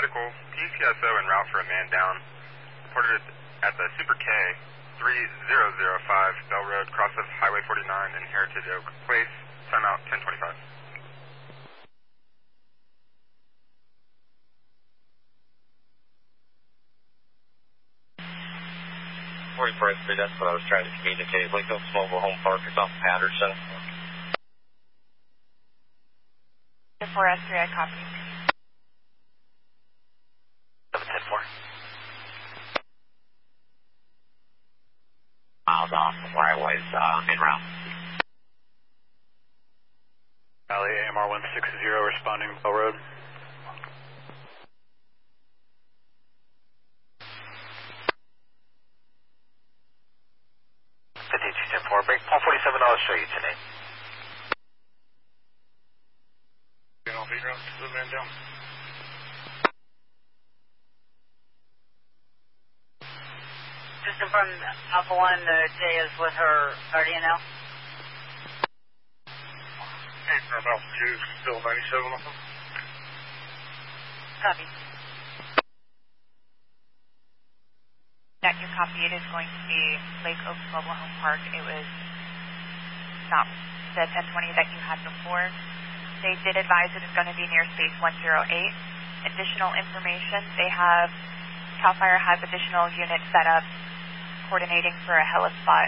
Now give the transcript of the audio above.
vehicle, PCSO en route for a man down. Reported at the Super K, 3005 Bell Road, cross of Highway 49 in Heritage Oak Place. Timeout 10:25. 41st Street, that's what I was trying to communicate. Lincoln's Mobile Home Park is off Patterson. 4S3, I copy. 710-4. Miles off from where I was en route. Valley AMR 160 responding Bell Road. Break 147, I'll show you today. I'll be around to the man down. Just confirm Alpha 1, Jay is with her guardian now. Hey, from Alpha 2, still 97 of them. Copy. That you copy, it is going to be Lake Oaks Mobile Home Park. It was not the 1020 that you had before. They did advise it is going to be near space 108. Additional information, CAL FIRE has additional units set up coordinating for a heli spot